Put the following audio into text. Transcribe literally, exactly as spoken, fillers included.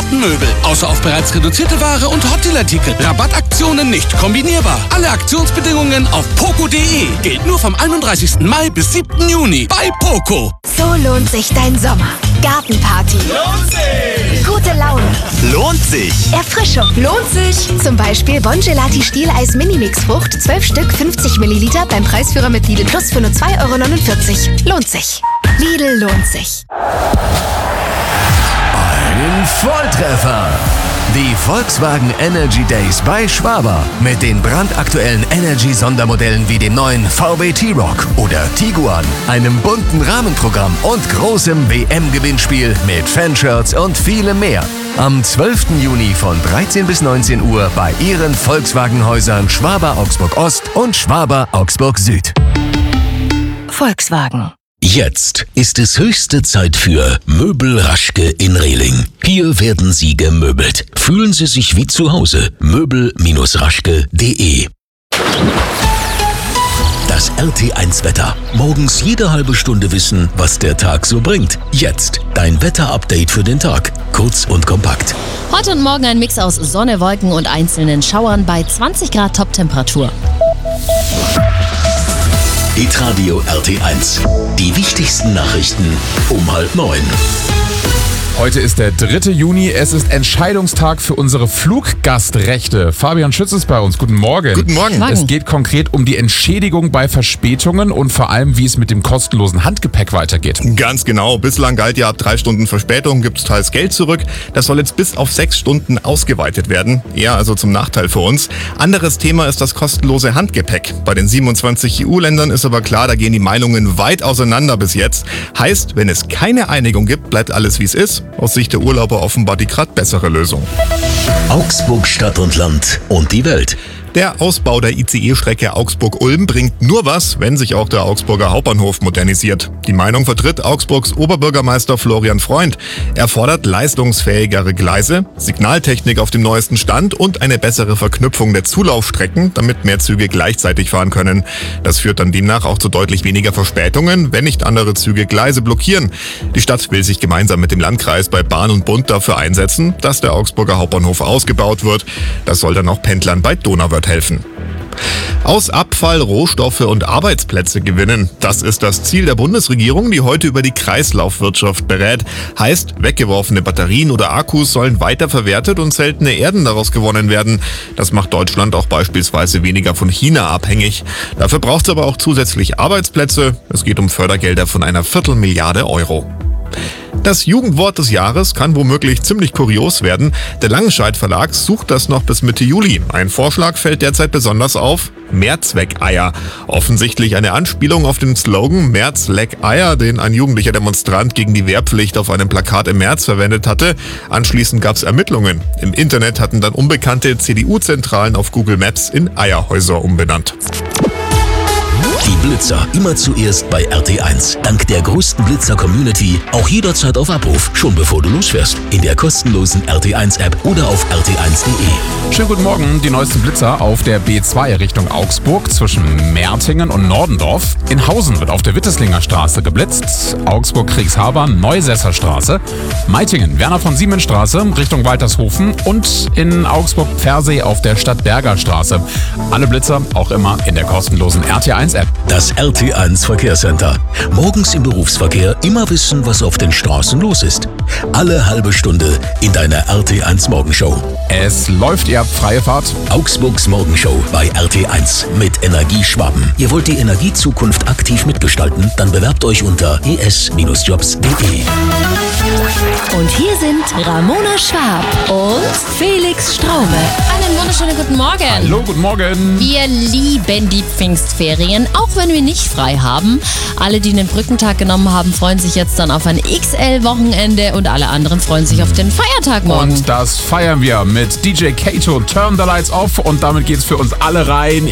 Gartenmöbel. Außer auf bereits reduzierte Ware und Hotdeal-Artikel. Rabattaktionen nicht kombinierbar. Alle Aktionsbedingungen auf poco punkt de. Gilt nur vom einunddreißigsten Mai bis siebten Juni bei Poco. So lohnt sich dein Sommer. Gartenparty. Lohnt sich. Gute Laune. Lohnt sich. Erfrischung. Lohnt sich. Zum Beispiel Bongelati Stieleis Minimix Frucht, zwölf Stück, fünfzig Milliliter beim Preisführer mit Lidl Plus für nur zwei Euro neunundvierzig. Lohnt sich. Lidl lohnt sich. Ein Volltreffer. Die Volkswagen Energy Days bei Schwaber. Mit den brandaktuellen Energy-Sondermodellen wie dem neuen V W T-Roc oder Tiguan, einem bunten Rahmenprogramm und großem W M-Gewinnspiel mit Fanshirts und vielem mehr. Am zwölften Juni von dreizehn bis neunzehn Uhr bei Ihren Volkswagen-Häusern Schwaber Augsburg Ost und Schwaber Augsburg Süd. Volkswagen. Jetzt ist es höchste Zeit für Möbel Raschke in Rehling. Hier werden Sie gemöbelt. Fühlen Sie sich wie zu Hause. möbel Raschke punkt de. Das R T eins Wetter. Morgens jede halbe Stunde wissen, was der Tag so bringt. Jetzt dein Wetter-Update für den Tag. Kurz und kompakt. Heute und morgen ein Mix aus Sonne, Wolken und einzelnen Schauern bei zwanzig Grad Toptemperatur. Hitradio R T eins. Die wichtigsten Nachrichten um halb neun. Heute ist der dritte Juni. Es ist Entscheidungstag für unsere Fluggastrechte. Fabian Schütz ist bei uns. Guten Morgen. Guten Morgen. Es geht konkret um die Entschädigung bei Verspätungen und vor allem, wie es mit dem kostenlosen Handgepäck weitergeht. Ganz genau. Bislang galt ja, ab drei Stunden Verspätung gibt es teils Geld zurück. Das soll jetzt bis auf sechs Stunden ausgeweitet werden. Eher also zum Nachteil für uns. Anderes Thema ist das kostenlose Handgepäck. Bei den siebenundzwanzig E U-Ländern ist aber klar, da gehen die Meinungen weit auseinander bis jetzt. Heißt, wenn es keine Einigung gibt, bleibt alles wie es ist. Aus Sicht der Urlauber offenbar die grad bessere Lösung. Augsburg Stadt und Land und die Welt. Der Ausbau der I C E-Strecke Augsburg-Ulm bringt nur was, wenn sich auch der Augsburger Hauptbahnhof modernisiert. Die Meinung vertritt Augsburgs Oberbürgermeister Florian Freund. Er fordert leistungsfähigere Gleise, Signaltechnik auf dem neuesten Stand und eine bessere Verknüpfung der Zulaufstrecken, damit mehr Züge gleichzeitig fahren können. Das führt dann demnach auch zu deutlich weniger Verspätungen, wenn nicht andere Züge Gleise blockieren. Die Stadt will sich gemeinsam mit dem Landkreis bei Bahn und Bund dafür einsetzen, dass der Augsburger Hauptbahnhof ausgebaut wird. Das soll dann auch Pendlern bei Donauwörth helfen. Aus Abfall Rohstoffe und Arbeitsplätze gewinnen. Das ist das Ziel der Bundesregierung, die heute über die Kreislaufwirtschaft berät. Heißt, weggeworfene Batterien oder Akkus sollen weiterverwertet und seltene Erden daraus gewonnen werden. Das macht Deutschland auch beispielsweise weniger von China abhängig. Dafür braucht es aber auch zusätzlich Arbeitsplätze. Es geht um Fördergelder von einer Viertelmilliarde Euro. Das Jugendwort des Jahres kann womöglich ziemlich kurios werden. Der Langenscheidt Verlag sucht das noch bis Mitte Juli. Ein Vorschlag fällt derzeit besonders auf: Mehrzweckeier. Offensichtlich eine Anspielung auf den Slogan Merz leck Eier, den ein jugendlicher Demonstrant gegen die Wehrpflicht auf einem Plakat im März verwendet hatte. Anschließend gab es Ermittlungen. Im Internet hatten dann unbekannte C D U-Zentralen auf Google Maps in Eierhäuser umbenannt. Die Blitzer immer zuerst bei R T eins. Dank der größten Blitzer-Community auch jederzeit auf Abruf, schon bevor du losfährst. In der kostenlosen R T eins App oder auf r t eins punkt de. Schönen guten Morgen. Die neuesten Blitzer auf der B zwei Richtung Augsburg zwischen Mertingen und Nordendorf. In Hausen wird auf der Witteslinger Straße geblitzt. Augsburg-Kriegshaber, Neusesser Straße. Meitingen, Werner von Siemens Straße Richtung Waltershofen und in Augsburg-Pfersee auf der Stadtberger Straße. Alle Blitzer auch immer in der kostenlosen R T eins App. Das R T eins Verkehrscenter. Morgens im Berufsverkehr immer wissen, was auf den Straßen los ist. Alle halbe Stunde in deiner R T eins Morgenshow. Es läuft, ihr habt freie Fahrt. Augsburgs Morgenshow bei R T eins mit Energieschwaben. Ihr wollt die Energiezukunft aktiv mitgestalten? Dann bewerbt euch unter e s Jobs punkt de. Und hier sind Ramona Schwab und Felix Straume. Einen wunderschönen guten Morgen. Hallo, guten Morgen. Wir lieben die Pfingstferien, auch wenn wir nicht frei haben. Alle, die den Brückentag genommen haben, freuen sich jetzt dann auf ein X L-Wochenende und alle anderen freuen sich auf den Feiertag morgen. Und das feiern wir mit D J Kato, Turn the Lights Off, und damit geht's für uns alle rein